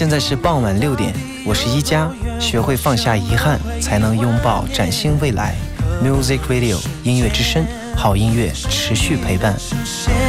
现在是傍晚6点，我是一加，学会放下遗憾，才能拥抱崭新未来。Music Radio 音乐之声，好音乐持续陪伴。